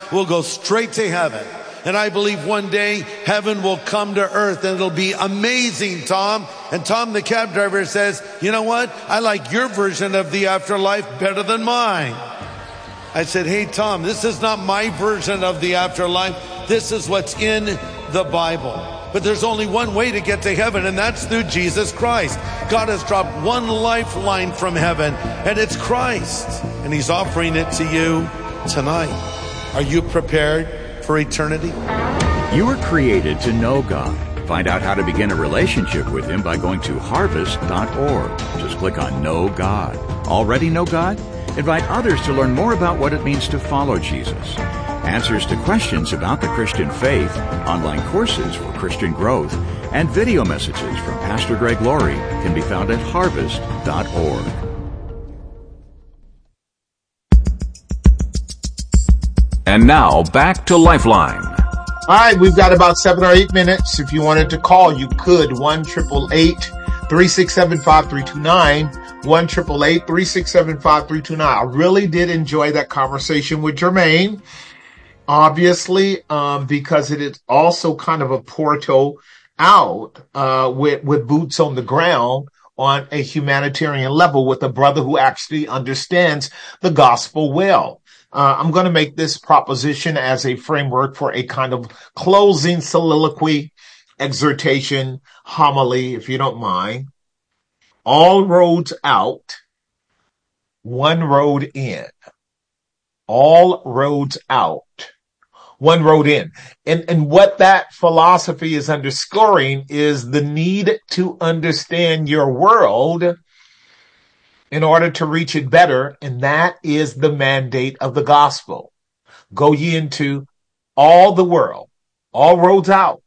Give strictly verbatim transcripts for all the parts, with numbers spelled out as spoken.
will go straight to heaven. And I believe one day heaven will come to earth and it'll be amazing, Tom. And Tom, the cab driver, says, you know what? I like your version of the afterlife better than mine. I said, hey, Tom, this is not my version of the afterlife. This is what's in the Bible. But there's only one way to get to heaven, and that's through Jesus Christ. God has dropped one lifeline from heaven, and it's Christ. And he's offering it to you tonight. Are you prepared for eternity? You were created to know God. Find out how to begin a relationship with him by going to harvest dot org. Just click on Know God. Already know God? Invite others to learn more about what it means to follow Jesus. Answers to questions about the Christian faith, online courses for Christian growth, and video messages from Pastor Greg Laurie can be found at harvest dot org. And now, back to Lifeline. All right, we've got about seven or eight minutes. If you wanted to call, you could. one eight eight eight, three six seven, five three two nine. one eight eight eight, three six seven, five three two nine. I really did enjoy that conversation with Jermaine. Obviously, um, because it is also kind of a portal out uh, with, with boots on the ground on a humanitarian level with a brother who actually understands the gospel well. Uh, I'm going to make this proposition as a framework for a kind of closing soliloquy, exhortation, homily, if you don't mind. All roads out, one road in. All roads out, one road in. And, and what that philosophy is underscoring is the need to understand your world in order to reach it better. And that is the mandate of the gospel. Go ye into all the world, all roads out.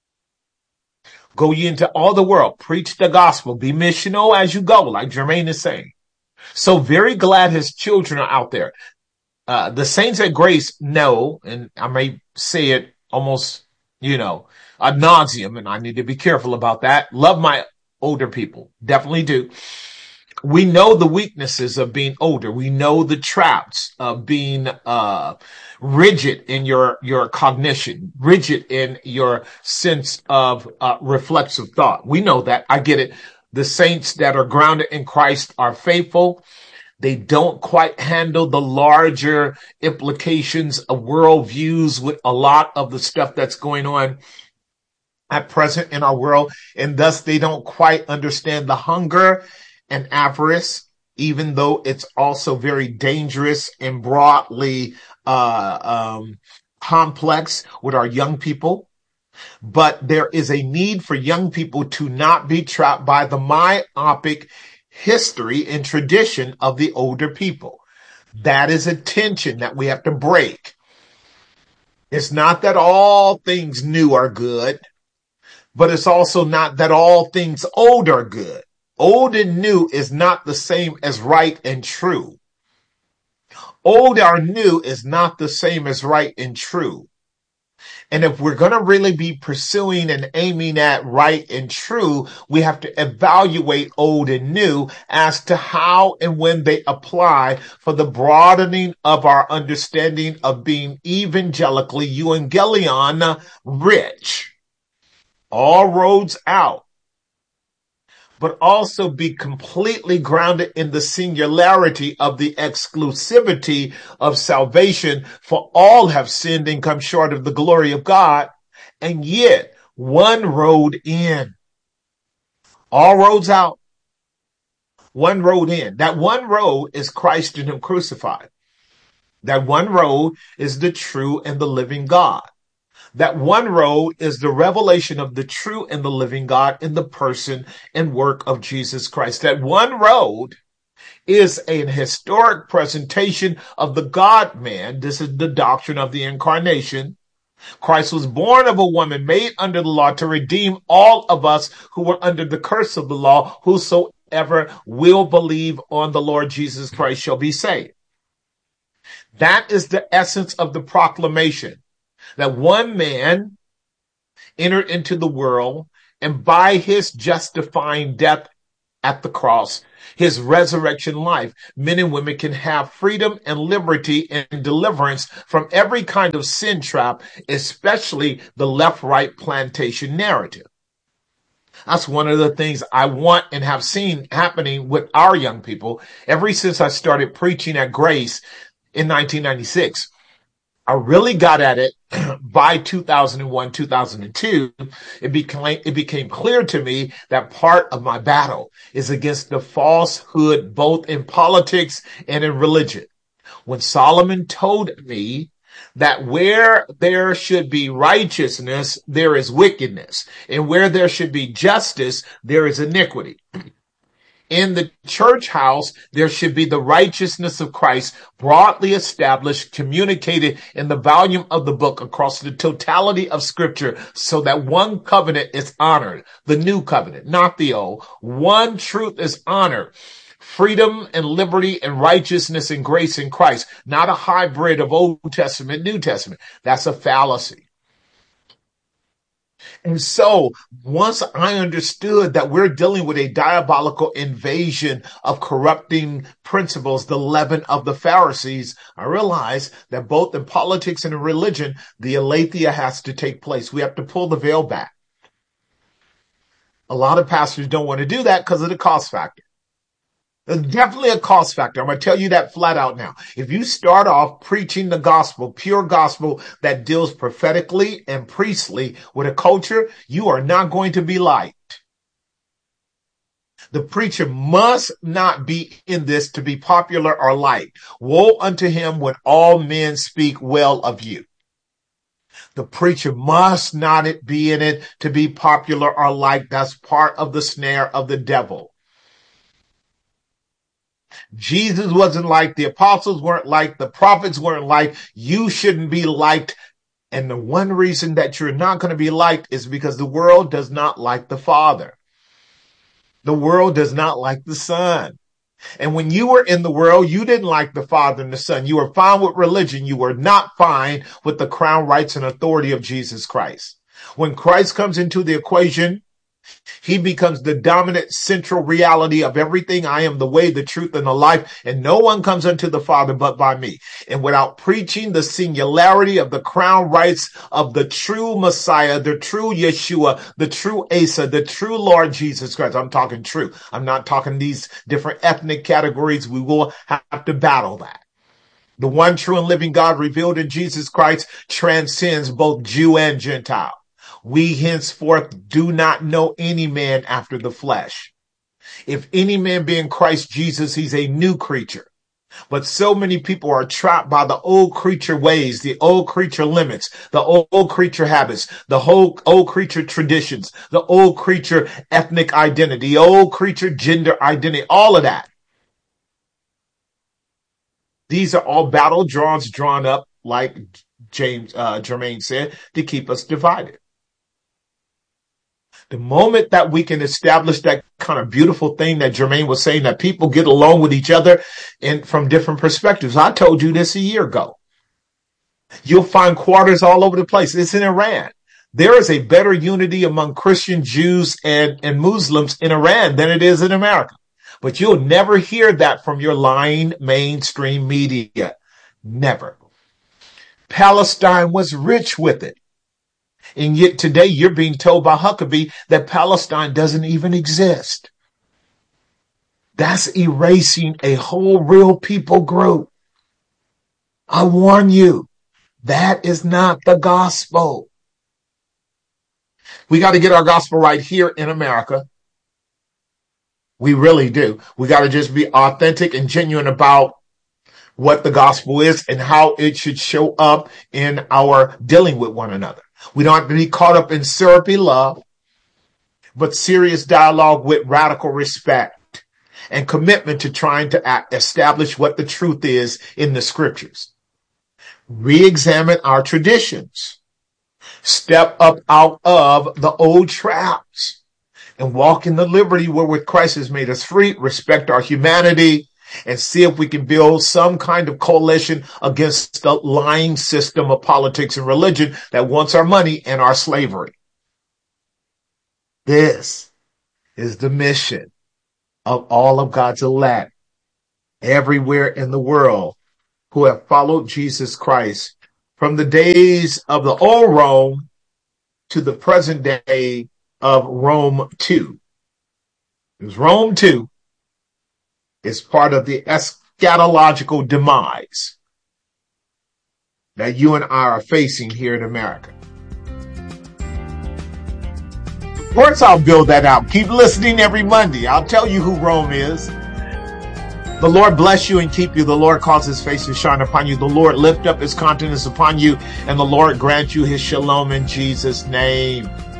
Go ye into all the world, preach the gospel, be missional as you go, like Jermaine is saying. So very glad his children are out there. Uh, the saints at Grace know, and I may say it almost, you know, ad nauseum, and I need to be careful about that. Love my older people. Definitely do. We know the weaknesses of being older. We know the traps of being, uh, rigid in your, your cognition, rigid in your sense of, uh, reflexive thought. We know that. I get it. The saints that are grounded in Christ are faithful. They don't quite handle the larger implications of worldviews with a lot of the stuff that's going on at present in our world. And thus they don't quite understand the hunger and avarice, even though it's also very dangerous and broadly uh um complex with our young people. But there is a need for young people to not be trapped by the myopic history and tradition of the older people. That is a tension that we have to break. It's not that all things new are good, but it's also not that all things old are good. Old and new is not the same as right and true. Old or new is not the same as right and true. And if we're going to really be pursuing and aiming at right and true, we have to evaluate old and new as to how and when they apply for the broadening of our understanding of being evangelically euangelion rich. All roads out, but also be completely grounded in the singularity of the exclusivity of salvation, for all have sinned and come short of the glory of God, and yet one road in. All roads out, one road in. That one road is Christ and him crucified. That one road is the true and the living God. That one road is the revelation of the true and the living God in the person and work of Jesus Christ. That one road is an historic presentation of the God-man. This is the doctrine of the incarnation. Christ was born of a woman, made under the law to redeem all of us who were under the curse of the law. Whosoever will believe on the Lord Jesus Christ shall be saved. That is the essence of the proclamation. That one man entered into the world, and by his justifying death at the cross, his resurrection life, men and women can have freedom and liberty and deliverance from every kind of sin trap, especially the left-right plantation narrative. That's one of the things I want and have seen happening with our young people ever since I started preaching at Grace in nineteen ninety-six. I really got at it by two thousand one, two thousand two. It became, it became clear to me that part of my battle is against the falsehood, both in politics and in religion. When Solomon told me that where there should be righteousness, there is wickedness, and where there should be justice, there is iniquity. In the church house, there should be the righteousness of Christ broadly established, communicated in the volume of the book across the totality of scripture so that one covenant is honored, the new covenant, not the old. One truth is honored. Freedom and liberty and righteousness and grace in Christ, not a hybrid of Old Testament, New Testament. That's a fallacy. And so once I understood that we're dealing with a diabolical invasion of corrupting principles, the leaven of the Pharisees, I realized that both in politics and in religion, the aletheia has to take place. We have to pull the veil back. A lot of pastors don't want to do that because of the cost factor. There's definitely a cost factor. I'm going to tell you that flat out now. If you start off preaching the gospel, pure gospel that deals prophetically and priestly with a culture, you are not going to be liked. The preacher must not be in this to be popular or liked. Woe unto him when all men speak well of you. The preacher must not be in it to be popular or liked. That's part of the snare of the devil. Jesus wasn't liked. The apostles weren't liked. The prophets weren't liked. You shouldn't be liked. And the one reason that you're not going to be liked is because the world does not like the Father. The world does not like the Son. And when you were in the world, you didn't like the Father and the Son. You were fine with religion. You were not fine with the crown, rights, and authority of Jesus Christ. When Christ comes into the equation, he becomes the dominant central reality of everything. I am the way, the truth, and the life, and no one comes unto the Father but by me. And without preaching the singularity of the crown rights of the true Messiah, the true Yeshua, the true Asa, the true Lord Jesus Christ, I'm talking true. I'm not talking these different ethnic categories. We will have to battle that. The one true and living God revealed in Jesus Christ transcends both Jew and Gentile. We henceforth do not know any man after the flesh. If any man be in Christ Jesus, he's a new creature. But so many people are trapped by the old creature ways, the old creature limits, the old, old creature habits, the whole old creature traditions, the old creature ethnic identity, old creature gender identity, all of that. These are all battle drums drawn up, like James, uh, Jermaine said, to keep us divided. The moment that we can establish that kind of beautiful thing that Jermaine was saying, that people get along with each other and from different perspectives. I told you this a year ago. You'll find quarters all over the place. It's in Iran. There is a better unity among Christian Jews and, and Muslims in Iran than it is in America. But you'll never hear that from your lying mainstream media. Never. Palestine was rich with it. And yet today you're being told by Huckabee that Palestine doesn't even exist. That's erasing a whole real people group. I warn you, that is not the gospel. We got to get our gospel right here in America. We really do. We got to just be authentic and genuine about what the gospel is and how it should show up in our dealing with one another. We don't have to be caught up in syrupy love, but serious dialogue with radical respect and commitment to trying to act, establish what the truth is in the scriptures. Re-examine our traditions. Step up out of the old traps and walk in the liberty wherewith Christ has made us free, respect our humanity, and see if we can build some kind of coalition against the lying system of politics and religion that wants our money and our slavery. This is the mission. of all of God's elect everywhere in the world who have followed Jesus Christ from the days of the old Rome to the present day of Rome two. Because Rome two is part of the eschatological demise that you and I are facing here in America. Of course, I'll build that out. Keep listening every Monday. I'll tell you who Rome is. The Lord bless you and keep you. The Lord cause his face to shine upon you. The Lord lift up his countenance upon you, and the Lord grant you his shalom in Jesus' name.